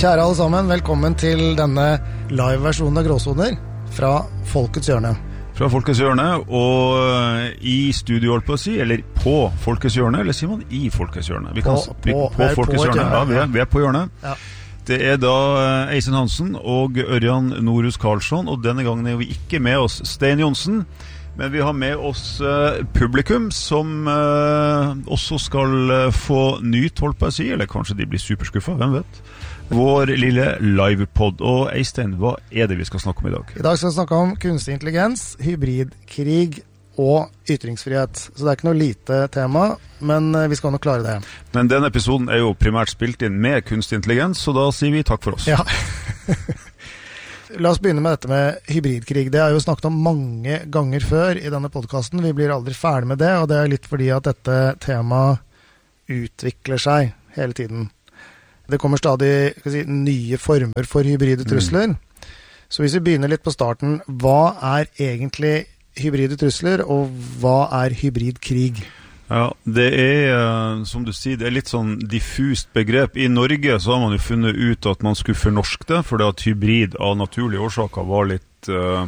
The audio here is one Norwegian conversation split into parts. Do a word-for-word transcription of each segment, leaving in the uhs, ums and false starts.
Kjære alle sammen, velkommen til denne live-versjonen av Gråsoner fra Folkets Hjørne. Fra Folkets Hjørne, og i studio, holdt på å si, eller på Folkets Hjørne, eller sier man i Folkets Hjørne? Vi kan, på, vi, på, på Folkets Hjørne, ja, vi er, vi er på hjørnet. Ja. Det er da Eisen Hansen og Ørjan Norhus Karlsson, og denne gangen er vi ikke med oss Stein Johnsen, men vi har med oss uh, publikum som uh, også skal uh, få nyt, holdt på å si, eller kanskje de blir superskuffet, hvem vet? Vår lille livepod. Og Eistein, hva er det vi skal snakke om i dag? I dag skal vi snakke om kunstig intelligens, hybridkrig og ytringsfrihet. Så det er ikke noe lite tema, men vi skal nok klare det. Men denne episoden er jo primært spilt inn med kunstig intelligens, så da sier vi takk for oss. Ja. La oss begynne med dette med hybridkrig. Det har jeg jo snakket om mange ganger før i denne podcasten. Vi blir aldri ferdig med det, og det er litt fordi at dette temaet utvikler seg hele tiden. Det kommer stadig si, nye former for hybride trusler. Mm. Så hvis vi begynner litt på starten, hva er egentlig hybride trusler, og hva er hybridkrig? Ja, det er, som du sier, det er litt sånn diffust begrep. I Norge så har man jo funnet ut at man skulle fornorske det, fordi at hybrid av naturlige årsaker var litt uh,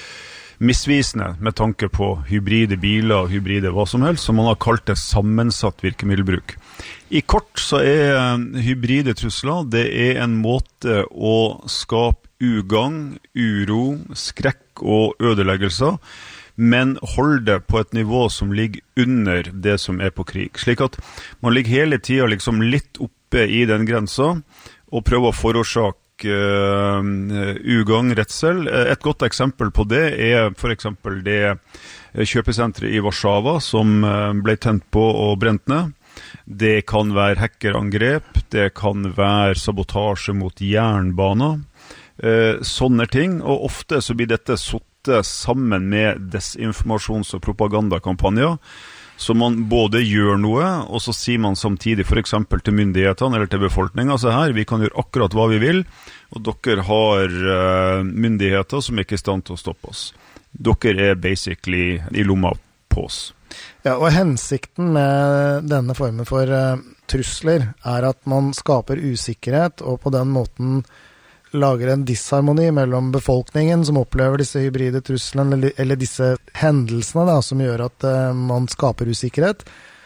misvisende med tanke på hybride biler og hybride hva som helst, så man har kalt det sammensatt virkemiddelbruk. I kort så er hybride trusler, det er en måte å skape ugagn, uro, skrekk og ødeleggelser, men holde det på et nivå som ligger under det som er på krig. Slik at man ligger hele tiden liksom litt oppe i den grensa og prøver å forårsake Uh, ugagn, redsel. Et godt eksempel på det er for eksempel det kjøpesentret i Warszawa som uh, ble tent på og brent ned. Det kan være hackerangrep, det kan være sabotasje mot jernbaner, uh, sånne ting, og ofte så blir dette suttet sammen med desinformasjons- og propagandakampanjer. Så man både gjør noe, og så sier man samtidig for eksempel til myndighetene eller til befolkningen, altså her, vi kan gjøre akkurat hva vi vil, og dere har uh, myndigheter som ikke er i stand til å stoppe oss. Dere er basically i lomma på oss. Ja, og hensikten med denne formen for uh, trusler er at man skaper usikkerhet, og på den måten lager en disharmoni mellom befolkningen som opplever disse hybride truslene eller, eller disse hendelsene da, som gjør at uh, man skaper usikkerhet.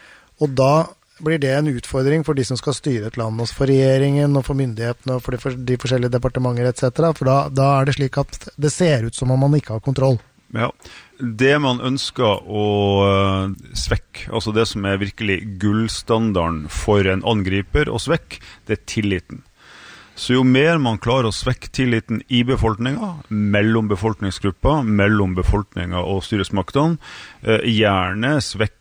Og da blir det en utfordring for de som skal styre et land, også for regjeringen og for myndighetene og for de, for de forskjellige departementer et cetera. For da, da er det slik at det ser ut som om man ikke har kontroll. Ja, det man ønsker å uh, svekke, altså det som er virkelig gullstandarden for en angriper å svekke, det er tilliten. Så jo mer man klarer å svekke tilliten i befolkningen, mellom befolkningsgrupper, mellom befolkningen og styresmaktene, eh, gjerne svekke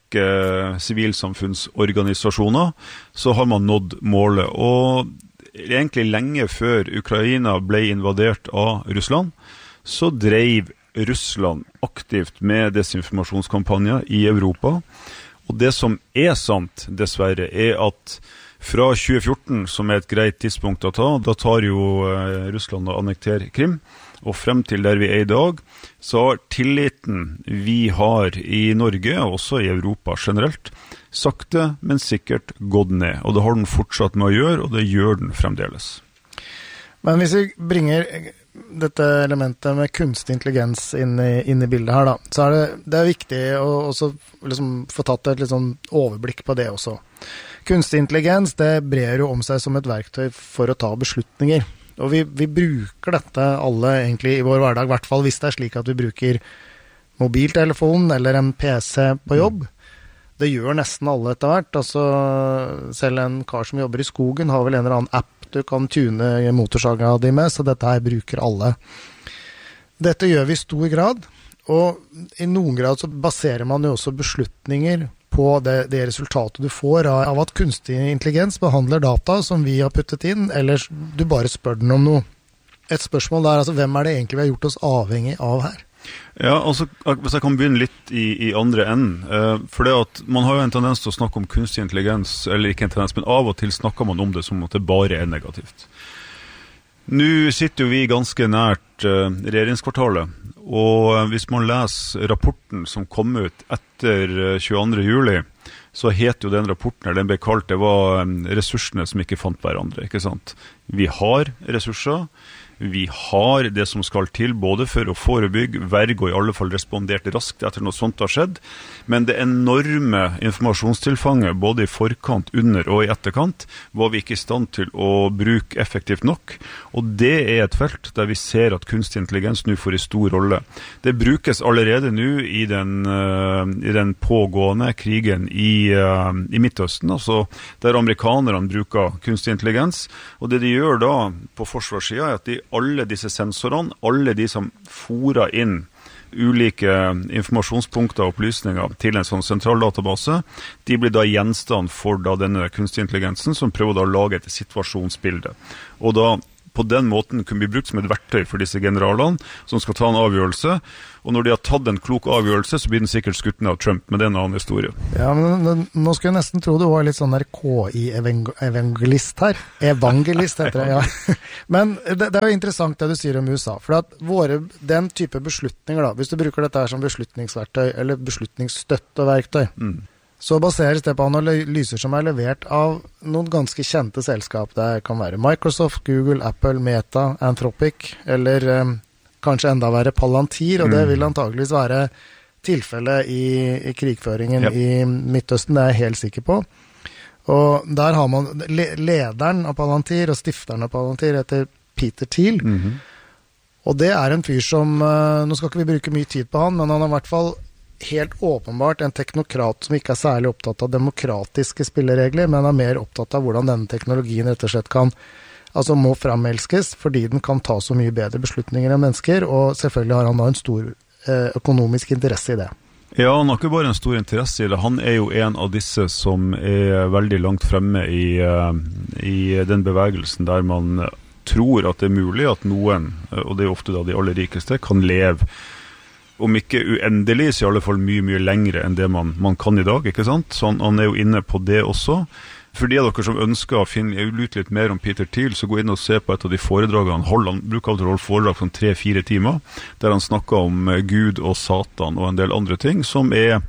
sivilsamfunnsorganisasjoner, så har man nådd målet. Og egentlig lenge før Ukraina ble invadert av Russland, så drev Russland aktivt med desinformasjonskampanjer i Europa. Og det som er sant, dessverre, er at fra tjue fjorten, som er et greit tidspunkt å ta, da tar jo eh, Russland og annekterer Krim, og frem til der vi er i dag, så har tilliten vi har i Norge, og også i Europa generelt, sakte, men sikkert gått ned. Og det har den fortsatt med å gjøre, og det gjør den fremdeles. Men hvis vi bringer dette elementet med kunstig intelligens inn i, inn i bildet her da, så er det, det er viktig å også liksom få tatt et litt sånn overblikk på det også. Kunstig intelligens, det brer jo om seg som et verktøy for å ta beslutninger. Og vi, vi bruker dette alle egentlig i vår hverdag, i hvert fall hvis det er slik at vi bruker mobiltelefon eller en P C på jobb. Det gjør nesten alle etter hvert. Altså, selv en kar som jobber i skogen har vel en eller annen app du kan tune motorsaga di med, så dette her bruker alle. Dette gjør vi i stor grad, og i noen grad så baserer man jo også beslutninger på det, det resultatet du får av, av at kunstig intelligens behandler data som vi har puttet inn, eller du bare spør den om noe. Et spørsmål der, altså hvem er det egentlig vi har gjort oss avhengig av her? Ja, altså, hvis jeg kan begynne litt i, i andre enden, eh, for det at man har jo en tendens til å snakke om kunstig intelligens, eller ikke en tendens, men av og til snakker man om det som at det bare er negativt. Nå sitter jo vi ganske nært eh, regjeringskvartalet, og hvis man leser rapporten som kom ut etter tjueandre juli, så het jo den rapporten her, den ble kalt, det var ressursene som ikke fant hverandre, ikke sant? Vi har ressurser, vi har det som skal til, både for å forebygge, verge og i alle fall respondert raskt etter noe sånt har skjedd, men det enorme informasjonstilfanget, både i forkant, under og i etterkant, var vi ikke i stand til å bruke effektivt nok, og det er et felt der vi ser at kunstig intelligens nå får en stor rolle. Det brukes allerede nå i den, uh, i den pågående krigen i, uh, i Midtøsten, altså der amerikanerne bruker kunstig intelligens, og det de gjør da på forsvarssiden er at de alle disse sensorene, alle de som forer inn ulike informasjonspunkter og opplysninger til en sånn sentraldatabase, de blir da gjenstand for da denne kunstig intelligensen som prøver da å lage et situasjonsbilde. Og da på den måten kunne bli brukt som et verktøy for disse generalene som skal ta en avgjørelse, og når de har tatt en klok avgjørelse, så blir den sikkert skutt ned av Trump, men det er en annen historie. Ja, men nå skulle jeg nesten tro du var litt sånn der K I-evangelist her. Evangelist heter det, ja. Men det, det er jo interessant det du sier om U S A, for at våre, den type beslutninger da, hvis du bruker dette her som beslutningsverktøy, eller beslutningsstøtteverktøy, mm. så baseres det på analyser som er levert av noen ganske kjente selskap. Det kan være Microsoft, Google, Apple, Meta, Anthropic, eller um, kanskje enda være Palantir, og det vil antageligvis være tilfellet i, i krigføringen yep. i Midtøsten, det er jeg helt sikker på. Og der har man lederen av Palantir og stifteren av Palantir heter Peter Thiel, mm-hmm. og det er en fyr som, uh, nå skal ikke vi bruke mye tid på han, men han har i hvert fall helt åpenbart en teknokrat som ikke er særlig opptatt av demokratiske spilleregler, men er mer opptatt av hvordan denne teknologien rett og slett kan, altså må fremelskes, fordi den kan ta så mye bedre beslutninger enn mennesker, og selvfølgelig har han da en stor eh, økonomisk interesse i det. Ja, han har ikke bare en stor interesse i det, han er jo en av disse som er veldig langt fremme i, uh, i den bevegelsen der man tror at det er mulig at noen, og det er ofte da de aller rikeste, kan leve om ikke uendelig, så i alle fall mye, mye lengre enn det man, man kan i dag, ikke sant? Så han, han er jo inne på det også. For de av dere som ønsker å finne ut litt mer om Peter Thiel, så gå inn og se på et av de foredragene han holder. Han bruker alltid å holde foredrag som tre-fire timer, der han snakker om Gud og Satan og en del andre ting, som er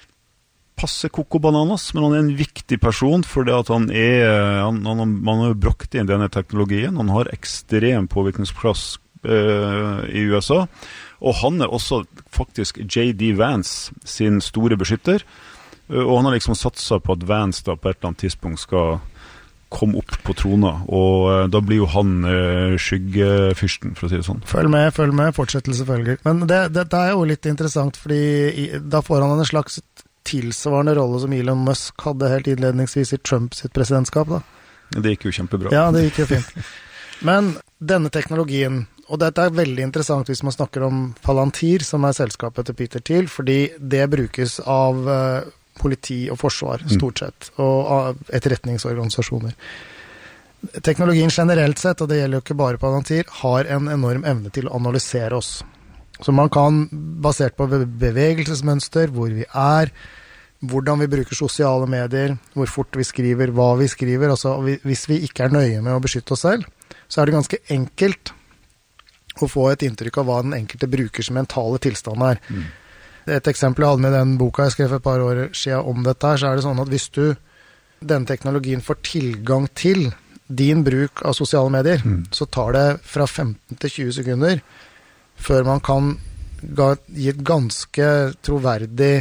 passe koko-bananas, men han er en viktig person, for det at han er, han, han, man har brakt inn denne teknologien, han har ekstrem påvirkningsplass uh, i U S A, og han er også faktisk J D Vance sin store beskytter, og han har liksom satset på at Vance da på et eller annet tidspunkt skal komme opp på trona, og da blir jo han uh, skyggefyrsten, for å si det sånn. Følg med, følg med, fortsettelse følger. Men det, det, det er jo litt interessant, fordi i, da får han en slags tilsvarende rolle som Elon Musk hadde helt innledningsvis i Trump sitt presidentskap da. Det gikk jo kjempebra. Ja, det gikk jo fint. Men denne teknologien, og dette er veldig interessant hvis man snakker om Palantir, som er selskapet til Peter Thiel, fordi det brukes av uh, politi og forsvar, stort sett, og av etterretningsorganisasjoner. Teknologien generelt sett, og det gjelder jo ikke bare Palantir, har en enorm evne til å analysere oss. Så man kan, basert på bevegelsesmønster, hvor vi er, hvordan vi bruker sosiale medier, hvor fort vi skriver, hva vi skriver, altså hvis vi ikke er nøye med å beskytte oss selv, så er det ganske enkelt å få et inntrykk av hva den enkelte brukers mentale tilstand er. Mm. Et eksempel jeg hadde med den boka jeg skrev for et par år siden om dette her, så er det sånn at hvis du, denne teknologien får tilgang til din bruk av sosiale medier, mm. så tar det fra femten til tjue sekunder før man kan gi et ganske troverdig,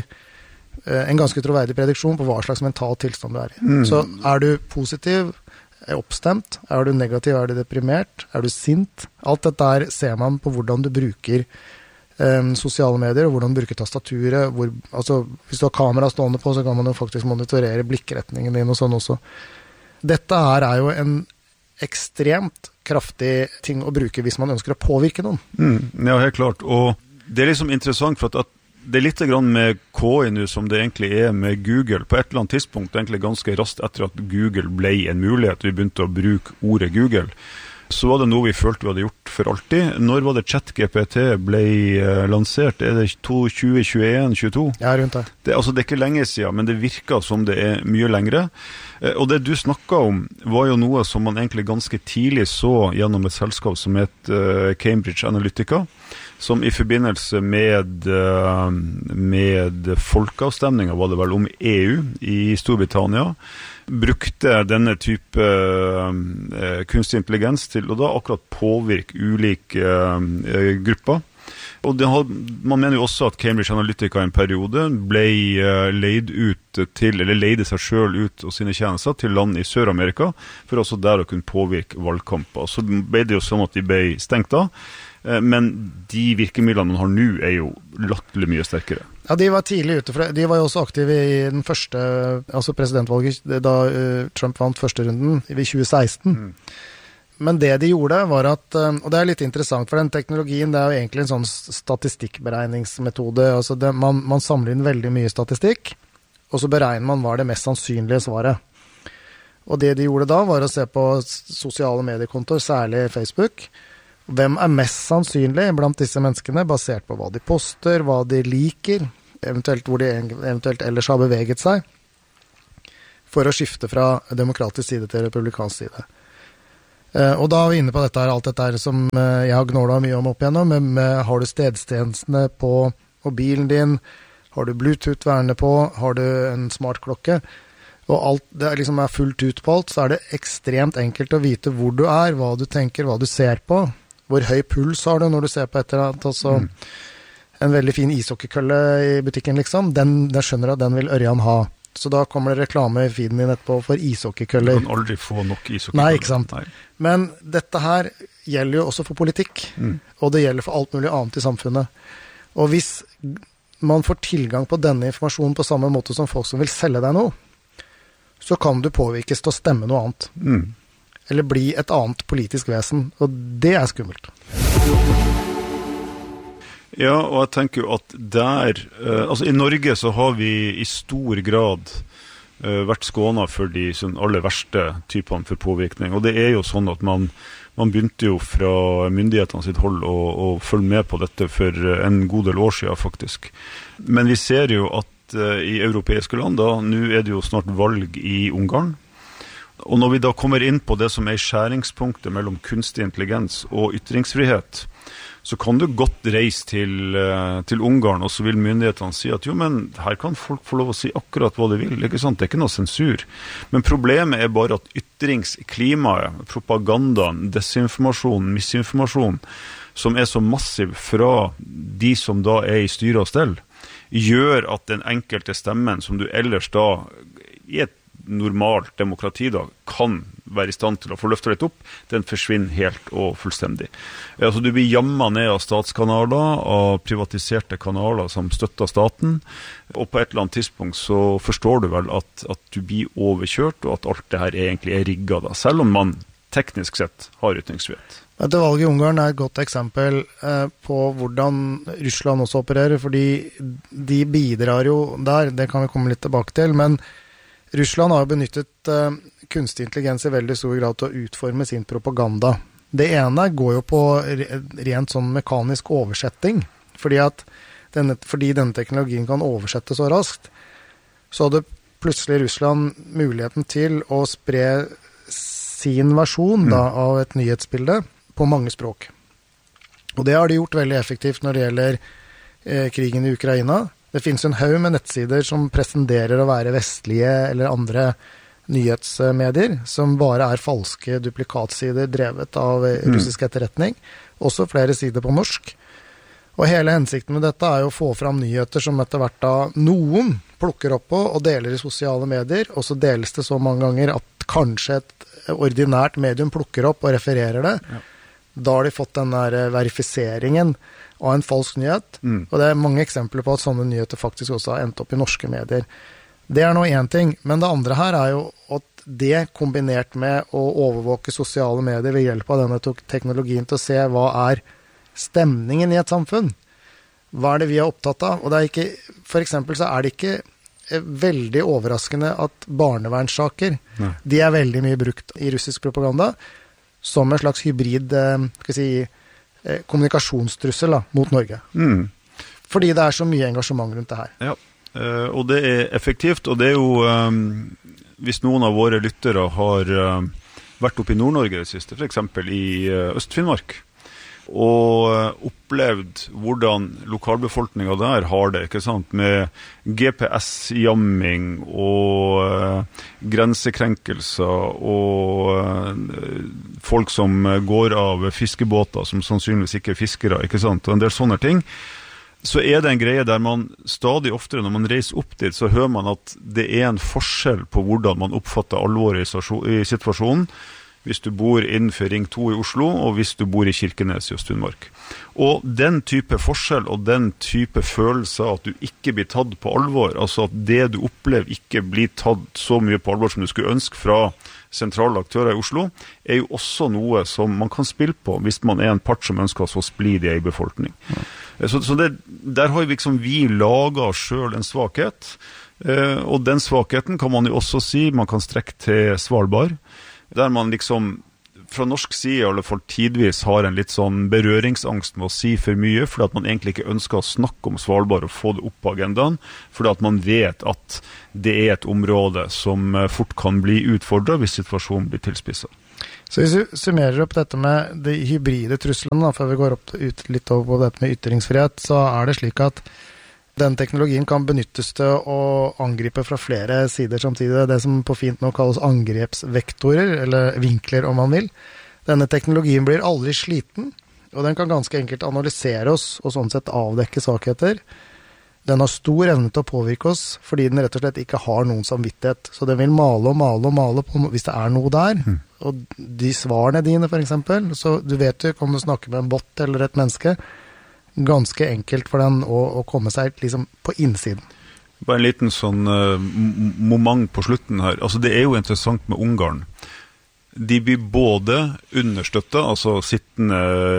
en ganske troverdig prediksjon på hva slags mental tilstand du er i. Mm. Så er du positiv, er oppstemt, er du negativ, er du deprimert, er du sint? Alt dette der ser man på hvordan du bruker um, sosiale medier, og hvordan du bruker tastaturet. Hvor, altså, hvis du har kamera stående på, så kan man jo faktisk monitorere blikkretningen din og sånn også. Dette her er jo en ekstremt kraftig ting å bruke hvis man ønsker å påvirke noen. Mm, ja, helt klart. Og det er liksom interessant for at, at det er litt grann med K I nå som det egentlig er med Google. På et eller annet tidspunkt, egentlig ganske raskt etter at Google ble en mulighet, vi begynte å bruke ordet Google, så var det noe vi følte vi hadde gjort for alltid. Når var det ChatGPT ble uh, lansert? Er det tjue tjueen tjueto? Ja, rundt det. Det, altså, det er ikke lenge siden, men det virker som det er mye lengre. Uh, og det du snakket om var jo noe som man egentlig ganske tidlig så gjennom et selskap som het uh, Cambridge Analytica, som i forbindelse med, med folkeavstemningen, var det vel om E U i Storbritannia, brukte denne type eh, kunstig intelligens til å da akkurat påvirke ulike eh, grupper. Og det har, man mener jo også at Cambridge Analytica i en periode ble uh, leid ut til, eller leide seg selv ut og sine tjenester til land i Sør-Amerika, for også der å kunne påvirke valgkamper. Så ble det jo sånn at de ble stengt da, uh, men de virkemidlene man har nå er jo latterlig mye sterkere. Ja, de var tidlig ute, for de var jo også aktive i den første, altså presidentvalget, da uh, Trump vant første runden i tjue seksten. Mm. Men det de gjorde var at, og det er litt interessant, for den teknologien, det er jo egentlig en sånn statistikkberegningsmetode, altså det, man, man samler inn veldig mye statistikk, og så beregner man hva det mest sannsynlige svaret. Og det de gjorde da var å se på sosiale mediekontor, særlig Facebook. Hvem er mest sannsynlig blant disse menneskene, basert på hva de poster, hva de liker, eventuelt hvor de eventuelt ellers har beveget seg, for å skifte fra demokratisk side til republikansk side. Uh, og da er vi inne på dette her, alt dette her som uh, jeg har gnålet mye om opp igjennom, med, med, har du stedstjenestene på mobilen din, har du Bluetooth værende på, har du en smartklokke, og alt det liksom er fullt ut på alt, så er det ekstremt enkelt å vite hvor du er, hva du tenker, hva du ser på, hvor høy puls har du når du ser på et eller annet, altså mm. en veldig fin ishockeykølle i butikken liksom, den, den skjønner at den vil Ørjan ha. Så da kommer det reklame i feeden din etterpå for ishockeykøller. Du kan aldri få nok ishockeykøller. Nei, ikke sant. Nei. Men dette her gjelder jo også for politikk, mm. og det gjelder for alt mulig annet i samfunnet. Og hvis man får tilgang på denne informasjonen på samme måte som folk som vil selge deg noe, så kan du påvirkes til å stemme noe annet. Mm. Eller bli et annet politisk vesen, og det er skummelt. Ja, og jeg tenker jo at der, uh, altså i Norge så har vi i stor grad uh, vært skånet for de sånn, aller verste typene for påvirkning, og det er jo sånn at man, man begynte jo fra myndighetene sitt hold å, å følge med på dette for en god del år siden faktisk. Men vi ser jo at uh, i europeiske land, da, nå er det jo snart valg i Ungarn, og når vi da kommer inn på det som er skjæringspunktet mellom kunstig intelligens og ytringsfrihet, så kan du godt reise til, til Ungarn, og så vil myndighetene si at jo, men her kan folk få lov å si akkurat hva de vil, ikke sant? Det er ikke noe sensur. Men problemet er bare at ytringsklimaet, propagandaen, desinformasjon, misinformasjon, som er så massiv fra de som da er i styre og stell, gjør at den enkelte stemmen som du ellers da i et normalt demokrati da, kan være i stand til å få løftet litt opp, den forsvinner helt og fullstendig. Altså, du blir jammet ned av statskanaler, av privatiserte kanaler som støtter staten, og på et eller annet tidspunkt så forstår du vel at, at du blir overkjørt, og at alt det her egentlig er rigget da, selv om man teknisk sett har ytringsfrihet. Dette valget i Ungarn er et godt eksempel eh, på hvordan Russland også opererer, fordi de bidrar jo der, det kan vi komme litt tilbake til, men Russland har benyttet uh, kunstig intelligens i veldig stor grad til å utforme sin propaganda. Det ene går jo på rent sånn mekanisk oversetting, fordi, at denne, fordi denne teknologien kan oversette så raskt, så hadde plutselig Russland muligheten til å spre sin versjon mm. da, av et nyhetsbilde på mange språk. Og det har de gjort veldig effektivt når det gjelder eh, krigen i Ukraina. Det finnes en haug med nettsider som presenderer å være vestlige eller andre nyhetsmedier, som bare er falske duplikatsider drevet av russisk etterretning. Også flere sider på norsk. Og hele hensikten med dette er jo å få fram nyheter som etter hvert da noen plukker opp på og deler i sosiale medier, og så deles det så mange ganger at kanskje et ordinært medium plukker opp og refererer det. Ja. Da har de fått den der verifiseringen av en falsk nyhet, mm. og det er mange eksempler på at sånne nyheter faktisk også har endt opp i norske medier. Det er nå en ting, men det andre her er jo at det kombinert med å overvåke sosiale medier ved hjelp av denne teknologien til å se hva er stemningen i et samfunn. Hva er det vi er opptatt av? Og det er ikke, for eksempel så er det ikke veldig overraskende at barnevernssaker, Nei. de er veldig mye brukt i russisk propaganda, som en slags hybrid, skal jeg si, kommunikasjonstrussel da, mot Norge. Mm. Fordi det er så mye engasjement rundt det her. Ja, og det er effektivt, og det er jo, hvis noen av våre lyttere har vært oppe i Nord-Norge det siste, for eksempel i Øst-Finnmark, og opplevd hvordan lokalbefolkningen der har det, ikke sant? Med G P S-jamming og uh, grensekrenkelser og uh, folk som går av fiskebåter som sannsynligvis ikke er fiskere, ikke sant? Og en del sånne ting. Så er det en greie der man stadig oftere, når man reiser opp dit, så hører man at det er en forskjell på hvordan man oppfatter alvoret i situasjonen, hvis du bor innenfor Ring to i Oslo, og hvis du bor i Kirkenes i Øst-Finnmark. Og den type forskjell, og den type følelse at du ikke blir tatt på alvor, altså at det du opplever ikke blir tatt så mye på alvor som du skulle ønske fra sentrale aktører i Oslo, er jo også noe som man kan spille på hvis man er en part som ønsker så splid i en befolkning. Ja. Så, så det, der har liksom vi laget selv en svakhet, eh, og den svakheten kan man jo også si, man kan strekke til Svalbard, der man liksom fra norsk side i alle fall tidvis har en litt sånn berøringsangst med å si for mye, fordi at man egentlig ikke ønsker å snakke om Svalbard og få det opp på agendaen, fordi at man vet at det er et område som fort kan bli utfordret hvis situasjonen blir tilspisset. Så hvis vi summerer opp dette med de hybride truslene, da, før vi går opp ut litt over på dette med ytringsfrihet, så er det slik at den teknologien kan benyttes til å angripe fra flere sider samtidig. Det som på fint nå kalles angrepsvektorer, eller vinkler om man vil. Denne teknologien blir aldri sliten, og den kan ganske enkelt analysere oss, og sånn sett avdekke svakheter. Den har stor evne til å påvirke oss, fordi den rett og slett ikke har noen samvittighet. Så den vil male og male og male på hvis det er noe der. Mm. Og de svarene dine, for eksempel, så du vet jo, om du snakker med en bot eller et menneske, ganske enkelt for den å, å komme seg liksom på innsiden. Bare en liten sånn uh, moment på slutten her. Altså det er jo interessant med Ungarn. De blir både understøttet, altså sittende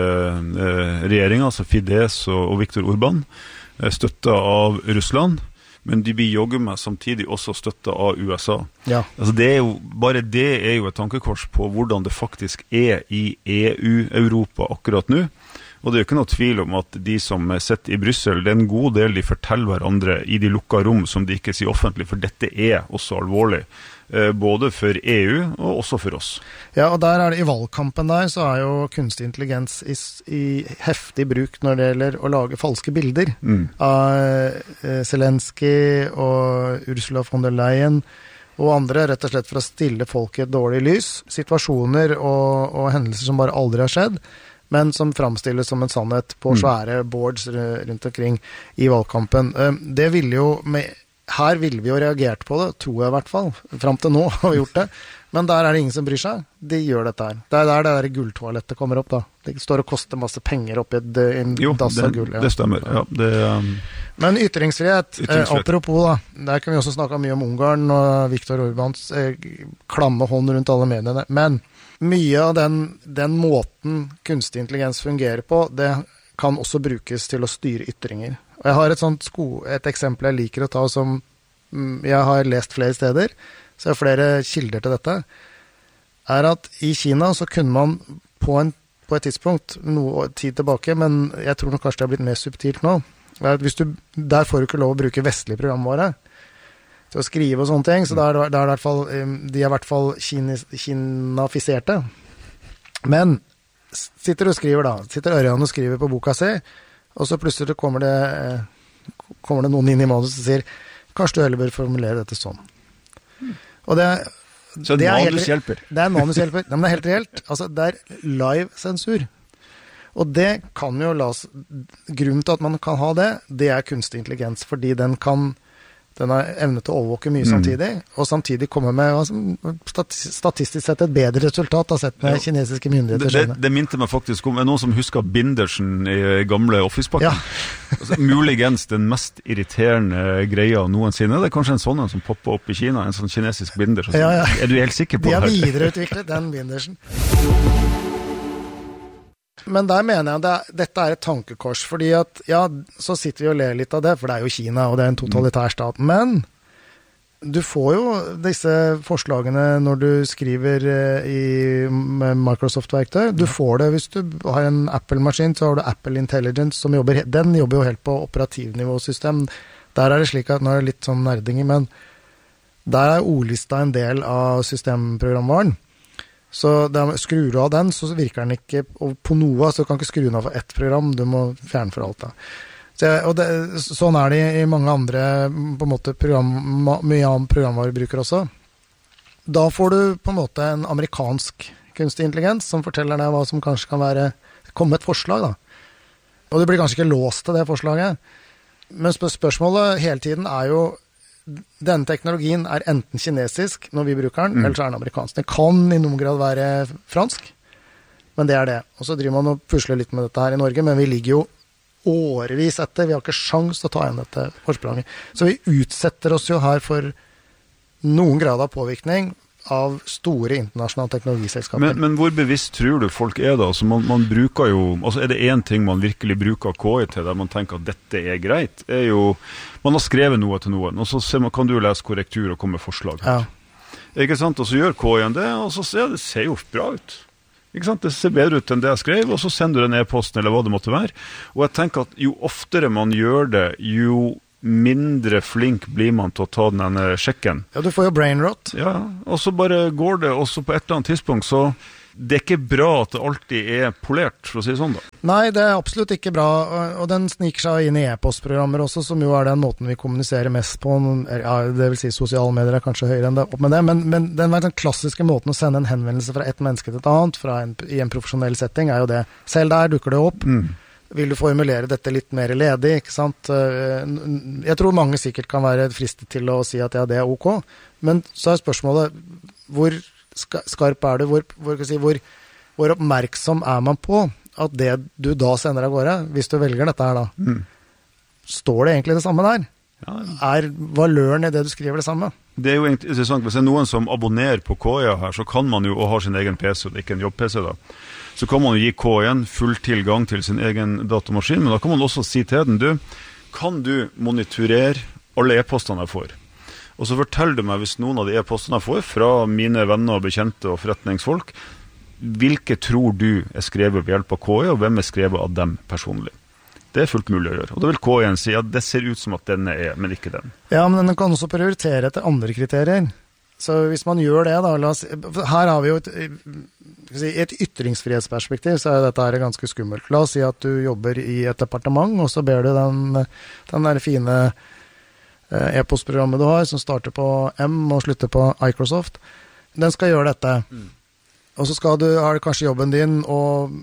uh, regjeringer, altså Fidesz og, og Viktor Orbán, uh, støttet av Russland, men de blir jogget med samtidig også støttet av U S A. Ja. Altså det er jo, bare det er jo et tankekors på hvordan det faktisk er i E U-Europa akkurat nå. Og det er jo ikke noe tvil om at de som sitter i Brussel, det er en god del de forteller hverandre i de lukka rom som de ikke sier offentlig, for dette er også alvorlig. Både for E U og også for oss. Ja, og der er det i valgkampen der, så er jo kunstig intelligens i, i heftig bruk når det gjelder å lage falske bilder mm. av eh, Zelensky og Ursula von der Leyen og andre, rett og slett for å stille folk i et dårlig lys. Situasjoner og, og hendelser som bare aldri har skjedd, men som framstilles som en sannhet på svære boards rundt omkring i valgkampen. Det ville jo, med, her ville vi jo reagert på det, tror jeg i hvert fall, fram til nå har vi gjort det, men der er det ingen som bryr seg. De gjør dette her. Det er der det der gulltoalettet kommer opp da. Det står og koster masse penger oppi en jo, dass av gull. Jo, det, det stemmer. Ja, det, um... Men ytringsfrihet, ytringsfrihet. Eh, apropos da, der kan vi også snakke mye om Ungarn og Viktor Orbáns eh, klamme hånd rundt alle mediene, men mye av den, den måten kunstig intelligens fungerer på, det kan også brukes til å styre ytringer. Og jeg har et sånt sko, et eksempel jeg liker å ta som jeg har lest flere steder, så jeg har flere kilder til dette, er at i Kina så kunne man på, en, på et tidspunkt, noe tid tilbake, men jeg tror nok kanskje det har blitt mer subtilt nå, er at hvis du, der får du ikke lov å bruke vestlig programvare til å skrive og sånne ting, så da er det, da er det i hvert fall, de er i hvert fall kinis, kinafiserte. Men sitter du og skriver da, sitter Ørjan og skriver på boka si, og så plutselig kommer det, kommer det noen inn i manus og sier, kanskje du heller bør formulere dette sånn. Og det, så det er manus hjelper? Det er manushjelper. Nei, men det er helt reelt. Altså, det er live-sensur. Og det kan jo la oss, grunnen til at man kan ha det, det er kunstig intelligens, fordi den kan den har evnet til å overvåke mye mm. samtidig, og samtidig komme med altså, statistisk sett et bedre resultat av sett med ja. kinesiske myndigheter. Det, det, det minte meg faktisk om, er noen som husker bindersen i gamle Office-pakken? Ja. altså, muligens den mest irriterende greia noensinne. Det er kanskje en sånn en som popper opp i Kina, en sånn kinesisk binder. Så, ja, ja. Er du helt sikker på det? De har videreutviklet den bindersen. Men der mener jeg at det, dette er et tankekors, fordi at, ja, så sitter vi og ler litt av det, for det er jo Kina, og det er en totalitær stat, men du får jo disse forslagene når du skriver i Microsoft-verktøy, du får det hvis du har en Apple-maskin, så har du Apple Intelligence, som jobber, den jobber jo helt på operativnivåsystem, der er det slik at, nå er det litt sånn nerdinger, men der er ordlista en del av systemprogramvaren, Så da skrur du av den, så virker den ikke på noe, så du kan ikke skru den av for ett program, du må fjerne for alt da. Så, og det, sånn er det i mange andre, på en måte, program, mye annen programvarebruker også. Da får du på en måte en amerikansk kunstig intelligens, som forteller deg hva som kanskje kan være, komme et forslag da. Og du blir kanskje ikke låst til det forslaget. Men spørsmålet hele tiden er jo, denne teknologien er enten kinesisk når vi bruker den, mm. eller så er den amerikansk. Den kan i noen grad være fransk, men det er det. Og så driver man og pusler litt med dette her i Norge, men vi ligger jo årevis etter. Vi har ikke sjans til å ta igjen dette forspranget. Så vi utsetter oss jo her for noen grad av påvirkning av store internasjonale teknologiselskaper. Men, men hvor bevisst tror du folk er da? Altså man, man bruker jo, altså er det en ting man virkelig bruker K I til, der man tenker at dette er greit, er jo, man har skrevet noe til noen, og så ser man, kan du lese korrektur og komme med forslag her. Ja. Ikke sant? Og så gjør K I-en det, og så ser det ser jo bra ut. Ikke sant? Det ser bedre ut enn det jeg skrev, og så sender du en e-posten, eller hva det måtte være. Og jeg tenker at jo oftere man gjør det, jo mindre flink blir man til å ta denne sjekken. Ja, du får jo brain rot. Ja, og så bare går det, og så på et eller annet tidspunkt, så det er ikke bra at det alltid er polert, for å si det sånn da. Nei, det er absolutt ikke bra, og den sniker seg inn i e-postprogrammer også, som jo er den måten vi kommuniserer mest på, ja, det vil si sosiale medier er kanskje høyere enn det, opp med det, men, men den, den klassiske måten å sende en henvendelse fra et menneske til et annet, fra en, i en profesjonell setting, er jo det. Selv der dukker det opp. Mm. Vil du formulere dette litt mer ledig, ikke sant? Jeg tror mange sikkert kan være fristet til å si at ja, det er ok, men så er spørsmålet, hvor skarp er du, hvor, hvor, si, hvor, hvor oppmerksom er man på at det du da sender av gårde, hvis du velger dette her da, mm. står det egentlig det samme der? Ja. Er valøren i det du skriver det samme? Det er jo interessant, hvis det er noen som abonnerer på K I her, så kan man jo, og har sin egen P C, det er ikke en jobb-P C da, så kan man jo gi K I-en full tilgang til sin egen datamaskin, men da kan man også si til den, du, kan du monitorere alle e-postene jeg får? Og så forteller du meg, hvis noen av de e-postene jeg får, fra mine venner, bekjente og forretningsfolk, hvilke tror du er skrevet ved hjelp av K I, og hvem er skrevet av dem personlig? Det er fullt mulig å gjøre. Og da vil K I-en si at det ser ut som at denne er, men ikke den. Ja, men den kan også prioritere etter andre kriterier. Så hvis man gjør det da, la oss, her har vi jo et, et ytringsfrihetsperspektiv, så er dette her ganske skummelt. La oss si at du jobber i et departement, og så ber du den, den der fine e-postprogrammet du har, som starter på M og slutter på Microsoft, den skal gjøre dette. Mm. Og så skal du, har du kanskje jobben din, og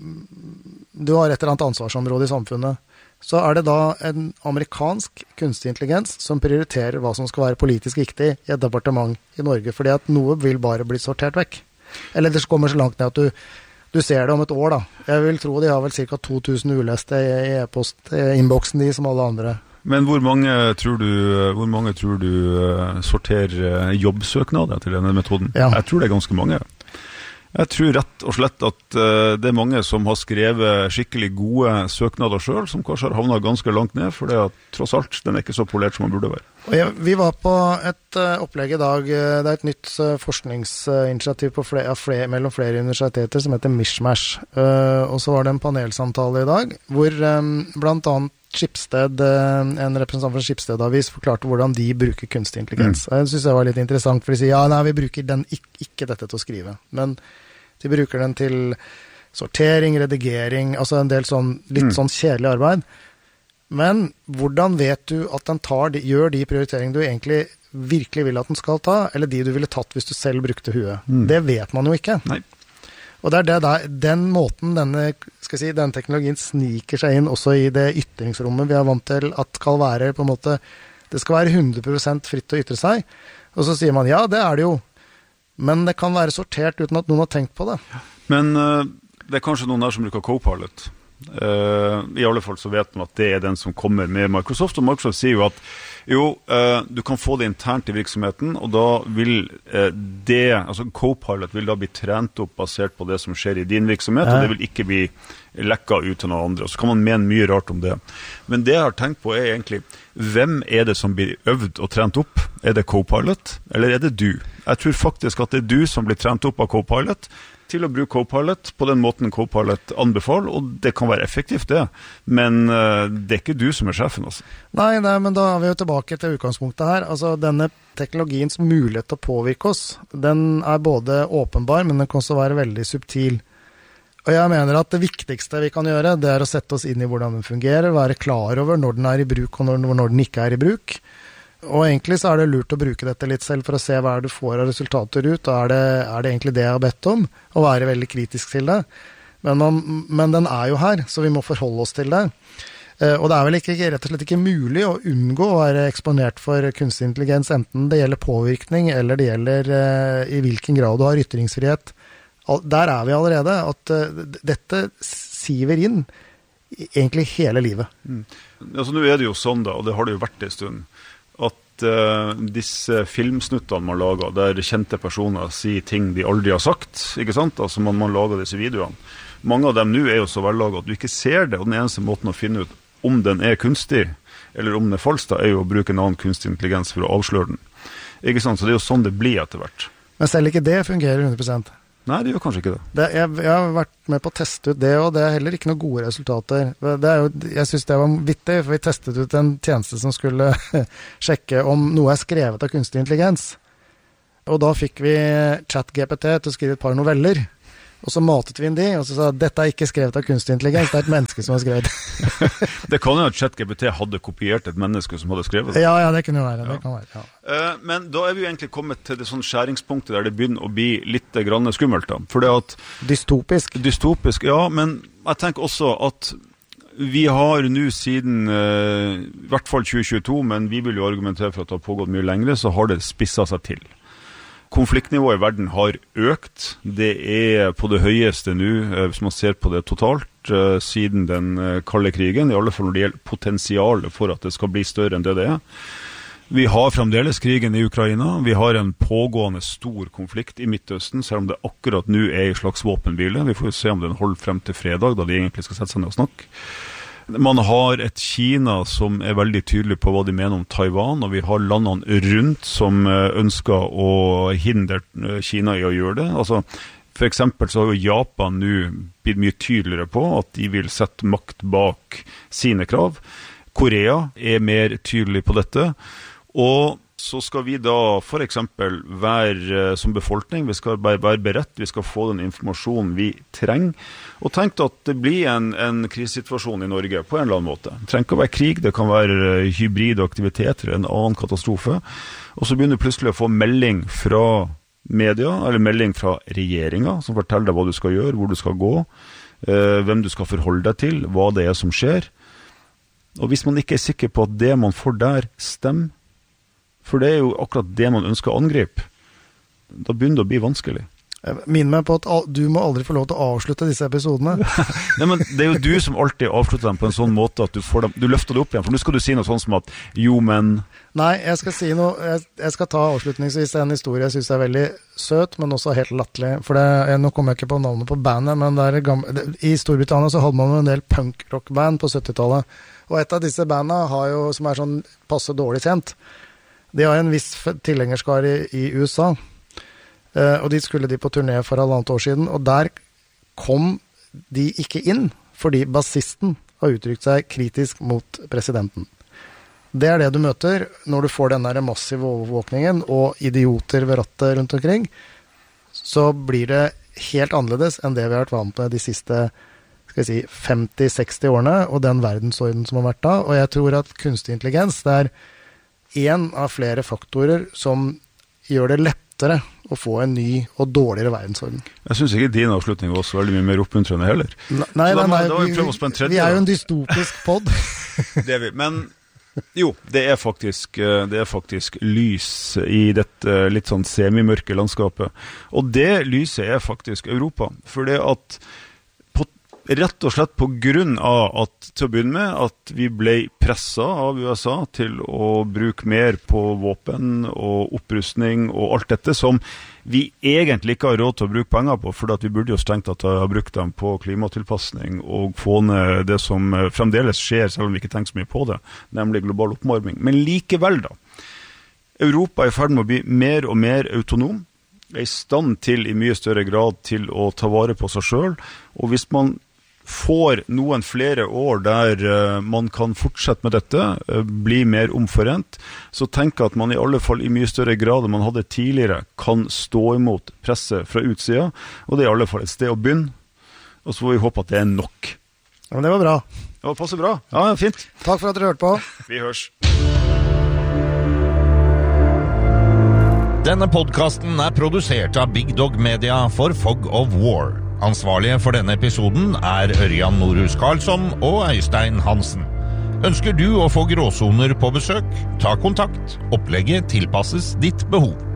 du har et eller annet ansvarsområde i samfunnet. Så er det da en amerikansk kunstig intelligens som prioriterer hva som skal være politisk viktig i et departement i Norge, fordi at noe vil bare bli sortert vekk. Eller det kommer så langt ned at du, du ser det om et år da. Jeg vil tro de har vel ca. to tusen uleste i e-post-inboxen de som alle andre. Men hvor mange tror du, hvor mange tror du uh, sorterer jobbsøknader til denne metoden? Ja. Jeg tror det er ganske mange. Jeg tror rett og slett at uh, det er mange som har skrevet skikkelig gode søknader selv, som kanskje har havnet ganske langt ned, for det er tross alt, den er ikke så polert som man burde være. Og ja, vi var på et uh, opplegg i dag, det er et nytt uh, forskningsinitiativ på flere, flere, mellom flere universiteter som heter Mishmash, uh, og så var det en panelsamtale i dag, hvor um, blant annet Schibsted, en representant fra Schibsted-avis forklarte hvordan de bruker kunstig intelligens. Mm. Jeg synes det var litt interessant, for de sier, ja, nei, vi bruker den ikke, ikke dette til å skrive, men de bruker den til sortering, redigering, altså en del sånn, litt mm. sånn kjedelig arbeid. Men hvordan vet du at den tar, gjør de prioriteringene du egentlig virkelig vil at den skal ta, eller de du ville tatt hvis du selv brukte huet? Mm. Det vet man jo ikke. Nei. Og det er det der, den måten denne, skal jeg si, denne teknologien sniker seg inn også i det ytringsrommet vi er vant til at skal være på en måte, det skal være hundre prosent fritt å ytre seg. Og så sier man, ja, det er det jo. Men det kan være sortert uten at noen har tenkt på det. Men uh, det er kanskje noen der som bruker Copilot. Uh, I alle fall så vet man at det er den som kommer med Microsoft, og Microsoft sier jo at jo, uh, du kan få det internt i virksomheten, og da vil uh, det, altså Copilot vil da bli trent opp basert på det som skjer i din virksomhet, ja. Og det vil ikke bli lekket ut til noen andre, og så kan man mene mye rart om det. Men det jeg har tenkt på er egentlig, hvem er det som blir øvd og trent opp? Er det Copilot, eller er det du? Jeg tror faktisk at det er du som blir trent opp av Copilot til å bruke Copilot på den måten Copilot anbefaler, og det kan være effektivt det, men uh, det er ikke du som er sjefen også. Nei, nei, men da er vi jo tilbake til utgangspunktet her. Altså, denne teknologiens mulighet til å påvirke oss, den er både åpenbar, men den kan også være veldig subtil. Og jeg mener at det viktigste vi kan gjøre, det er å sette oss inn i hvordan den fungerer, være klar over når den er i bruk og når, når den ikke er i bruk. Og egentlig så er det lurt å bruke dette litt selv for å se hva du får av resultater ut, og er det, er det egentlig det jeg har bedt om, å være veldig kritisk til det. Men, man, men den er jo her, så vi må forholde oss til det. Og det er vel ikke, rett og slett ikke mulig å unngå å være eksponert for kunstig intelligens, enten det gjelder påvirkning, eller det gjelder i hvilken grad du har ytringsfrihet. Der er vi allerede, at uh, dette siver inn egentlig hele livet. Mm. Altså, nå er det jo sånn da, og det har det jo vært en stund, at uh, disse filmsnuttene man lager, der kjente personer sier ting de aldri har sagt, ikke sant? Altså man, man lager disse videoene. Mange av dem nå er jo så vellaget at du ikke ser det, og den eneste måten å finne ut om den er kunstig, eller om den er falsk, da, er jo å bruke en annen kunstig intelligens for å avsløre den. Ikke sant? Så det er jo sånn det blir etter hvert. Men selv ikke det fungerer hundre prosent. Nei, det gjør kanskje ikke det. det jeg, jeg har vært med på å teste ut det, og det er heller ikke noen gode resultater. Det er jo, jeg synes det var vittig, for vi testet ut en tjeneste som skulle sjekke om noe er skrevet av kunstig intelligens. Og da fikk vi ChatGPT til å skrive et par noveller. Og så matet vi inn de, og så sa dette er ikke skrevet av kunstig intelligens, det er et menneske som har skrevet. Det kan jo at ChatGPT hadde kopiert et menneske som hadde skrevet det. Ja, ja, det kunne være. Ja. Det kan være ja. uh, men da er vi jo egentlig kommet til det sånn skjæringspunktet der det begynner å bli litt grann skummelt da. For det at... Dystopisk. Dystopisk, ja, men jeg tenker også at vi har nå siden, uh, i hvert fall tjue tjueto, men vi vil jo argumentere for at det har pågått mye lengre, så har det spisset seg til. Konfliktnivået i verden har økt. Det er på det høyeste nå, hvis man ser på det totalt, siden den kalde krigen, i alle fall når det gjelder potensialet for at det skal bli større enn det det er. Vi har fremdeles krigen i Ukraina. Vi har en pågående stor konflikt i Midtøsten, selv om det akkurat nå er en slags våpenhvile. Vi får jo se om den holder frem til fredag, da de egentlig skal sette seg ned og snakke. Man har et Kina som er veldig tydelig på hva de mener om Taiwan, og vi har landene rundt som ønsker å hindre Kina i å gjøre det. Altså, for eksempel så har jo Japan nå blitt mye tydeligere på at de vil sette makt bak sine krav. Korea er mer tydelig på dette, og så skal vi da for eksempel være som befolkning, vi skal være beredt, vi skal få den informasjonen vi trenger, og tenk at det blir en, en krisesituasjon i Norge på en eller annen måte. Det trenger ikke å være krig, det kan være hybrid aktivitet eller en annen katastrofe, og så begynner du plutselig å få melding fra media, eller melding fra regjeringen, som forteller deg hva du skal gjøre, hvor du skal gå, eh, hvem du skal forholde deg til, hva det er som skjer. Og hvis man ikke er sikker på at det man får der stemmer, for det er jo akkurat det man ønsker å angripe, da begynner det å bli vanskelig. Minn meg på at du må aldri få lov til å avslutte disse episodene. Nei, men det er jo du som alltid avslutter dem på en sånn måte at du, får dem, du løfter det opp igjen, for nå skal du si noe sånn som at jo, men... Nei, jeg skal si noe, jeg, jeg skal ta avslutningsvis en historie jeg synes er veldig søt, men også helt latterlig, for det, nå kommer jeg ikke på navnet på bandet, men det er gamle, det, i Storbritannia så hadde man en del punk-rock-band på syttitallet, og et av disse bandene har jo, som er sånn passe dårlig kjent, de har en viss tilhengerskar i, i U S A, uh, og de skulle de på turné for halvannet år siden, og der kom de ikke inn, fordi bassisten har uttrykt seg kritisk mot presidenten. Det er det du møter når du får den der massive overvåkningen, og idioter ved rattet rundt omkring, så blir det helt annerledes enn det vi har vært vant med de siste skal jeg si, femti til seksti årene, og den verdensorden som har vært da, og jeg tror at kunstig intelligens, det er en av flere faktorer som gjør det lettere å få en ny og dårligere verdensorden. Jeg synes ikke din avslutning var så veldig mye mer oppmuntrende heller. Nei, nei, da, nei da vi, vi, vi er jo en dystopisk podd. Det er vi, men jo, det er faktisk, det er faktisk lys i dette litt sånn semimørke landskapet. Og det lyset er faktisk Europa, for det at rett og slett på grunn av at, til å begynne med, at vi ble presset av U S A til å bruke mer på våpen og opprustning og alt dette som vi egentlig ikke har råd til å bruke penger på, for at vi burde jo strengt at ha brukt dem på klimatilpassning og få ned det som fremdeles skjer, selv om vi ikke tenker så mye på det, nemlig global oppvarming. Men likevel da, Europa er i ferd med å bli mer og mer autonom. er i stand til i mye større grad til å ta vare på seg selv, og hvis man får noen flere år der uh, man kan fortsette med dette, uh, bli mer omforent, så tenker jeg at man i alle fall i mye større grad enn man hadde tidligere kan stå imot presset fra utsida, og det er i alle fall et sted å begynne, og så får vi håpe at det er nok. Ja, men det var bra. Ja, det passer bra. Ja, fint. Takk for at dere hørte på. Vi hørs. Denne podcasten er produsert av Big Dog Media for Fog of War. Ansvarlige for denne episoden er Ørjan Norhus Karlsson og Øystein Hansen. Ønsker du å få gråsoner på besøk? Ta kontakt. Opplegget tilpasses ditt behov.